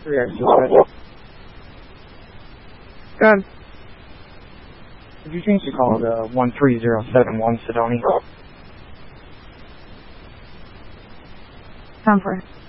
3X dispatch. Good. Could you change the call to 13071 Sedoni? Comfort.